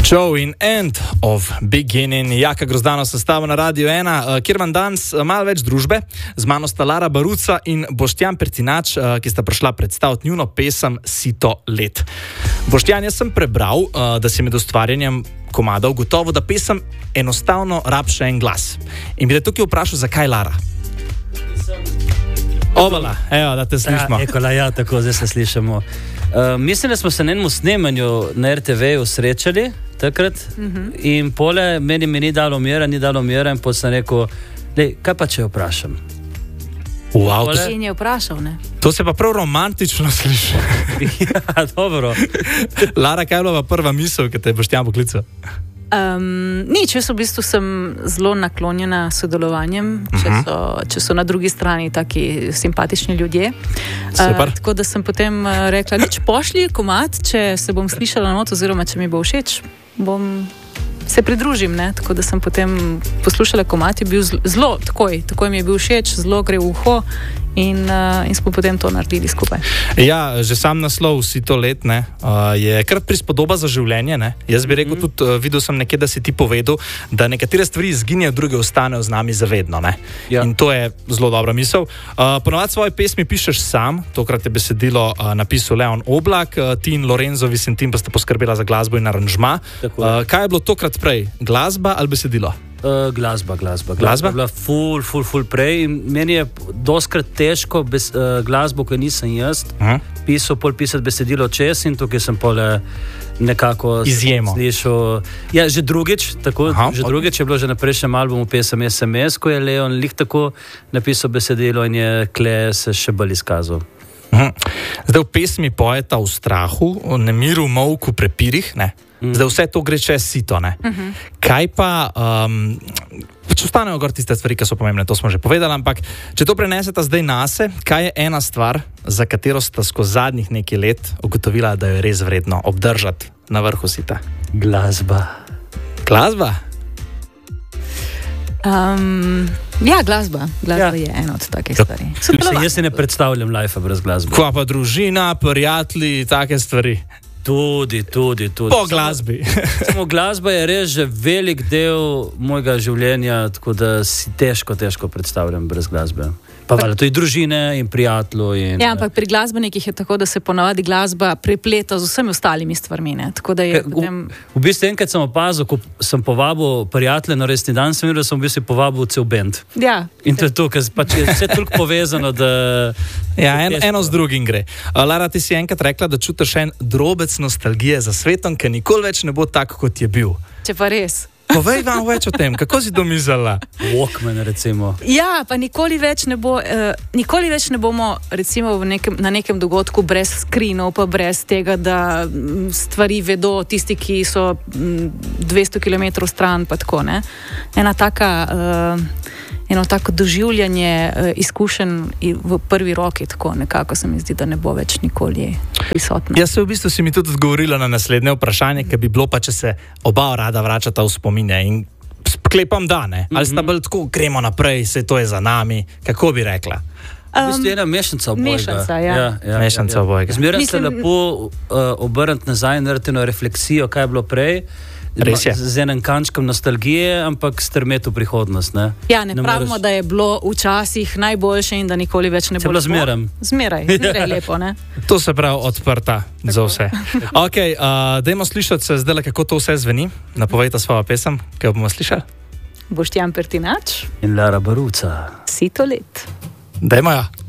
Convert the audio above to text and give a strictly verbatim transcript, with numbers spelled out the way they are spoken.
Show in end of beginning. Jaka Grozdano sestava na Radio ena, kjer vam danes malo več družbe. Z mano sta Lara Baruca in Boštjan Pertinač, ki sta prišla predstaviti njuno pesem Sito let. Boštjan, jaz sem prebral, da si med ustvarjanjem komadov gotovo, da pesem enostavno rab še en glas. In bi te tukaj vprašal, zakaj Lara? Obala, evo, da te slišimo. Ja, ekola, ja, tako, zdaj se slišamo. Uh, mislim, da smo se na enem snemanju na er te ve-ju srečali takrat uh-huh. in pole meni mi ni dalo mira, ni dalo mira in potem sem rekel, lej, kaj pa če jo vprašam? Wow, to in je vprašal, ne? To se pa prav romantično sliši. Ja, dobro. Lara, kaj je bila prva misel, ki te je Boštjan poklical? Um, nič, jaz v bistvu sem zelo naklonjena sodelovanjem, uh-huh. če, so, če so na drugi strani taki simpatični ljudje. Uh, tako da sem potem rekla, nič, pošli komad, če se bom slišala not, oziroma če mi bo všeč, bom se pridružim, ne? Tako da sem potem poslušala komad, je bil zelo, takoj, takoj mi je bil všeč, zelo gre v uho in, uh, in smo potem to naredili skupaj. Ja, že sam naslov Sito let, ne, uh, je krat prispodoba za življenje, ne. Jaz bi rekel mm-hmm. tudi, uh, videl sem nekje, da si ti povedal, da nekatere stvari izginjajo, druge ostanejo z nami zavedno, ne. Ja. In to je zelo dobra misel. Uh, ponovadi svoje pesmi pišeš sam, tokrat je besedilo uh, napisal Leon Oblak, uh, ti in Lorenzo Visentin pa sta poskrbela za glasbo in aranžma. Uh, kaj je bilo tokrat prej, glasba ali besedilo? Uh, glasba, glasba. Glasba je bila ful, ful, ful prej. Meni je doskrat težko bez, uh, glasbo, ko nisem jaz uh-huh. pisal, pol pisati besedilo čez in tukaj sem pol nekako izjemo slišal. Ja, že drugič, tako, Aha, že drugič je bilo že na prejšnjem albumu pesem es em es, ko je Leon lih tako napisal besedilo in je Kle se še bolj izkazal. Zdaj v pesmi pojeta v strahu, o nemiru, molku, prepirih, ne? Zdaj vse to gre čez sito, ne? Uh-huh. Kaj pa, um, če ostanejo gor tiste stvari, ki so pomembne, to smo že povedali, ampak če to preneseta zdaj nase, kaj je ena stvar, za katero sta skozi zadnjih nekaj let ugotovila, da jo je res vredno obdržati na vrhu sita? Glasba. Glasba? Um, ja, glasba. Glasba ja. je ena od takih stvari. Mislim, jaz si ne predstavljam life brez glasbe. Kva pa družina, prijatelji, take stvari? Tudi, tudi, tudi. Po glasbi. Samo, samo glasba je res že velik del mojega življenja, tako da si težko, težko predstavljam brez glasbe. Pa valjda, to je družine in prijatelji. In, ja, ampak pri glasbenikih je tako, da se ponavadi glasba prepleta z vsemi ostalimi stvarmi. Ne? Tako da je potem... v, v bistvu enkrat sem opazil, ko sem povabil prijatelje na resni dan, sem videl, da sem v bistvu povabil cel band. Ja. In to je to, ker pač je vse toliko povezano, da... Ja, en, eno z drugim gre. Lara, ti si enkrat rekla, da čutiš en drobec nostalgije za svetom, ki nikoli več ne bo tak, kot je bil. Če pa res... Povej vam več o tem, kako si domislila? Walkman, recimo. Ja, pa nikoli več ne bo, uh, nikoli več ne bomo, recimo, v nekem, na nekem dogodku brez skrinov, pa brez tega, da stvari vedo tisti, ki so dvesto kilometrov stran, pa tako, ne. Ena taka, uh, eno tako doživljanje uh, izkušenj v prvi roki, tako nekako se mi zdi, da ne bo več nikoli prisotno. Jaz se v bistvu si mi tudi odgovorila na naslednje vprašanje, ki bi bilo pa, če se oba rada vračata v spomine in sklepam da, ne? Ali sta bolj tako, gremo naprej, se to je za nami, kako bi rekla? V bistvu je ena mešanca obojega. Mešanca, ja. ja, ja mešanca ja, ja. obojega. Zmeraj Mislim... se lepo uh, obrniti nazaj in narediti eno refleksijo, kaj je bilo prej. Res je. Z enem kančkom nostalgije, ampak strmet v prihodnost, ne? Ja, ne, ne pravimo, moraš... da je bilo včasih najboljše in da nikoli več ne bo. Se bilo zmeraj. Zmeraj, zmeraj lepo, ne? To se pravi odprta tako. Za vse. Ok, uh, dajmo slišati se zdaj, kako to vse zveni. Napovejte svojo pesem, kaj bomo slišali? Boštjan Pertinač in Lara Baruca. Sito let. Dajmo ja.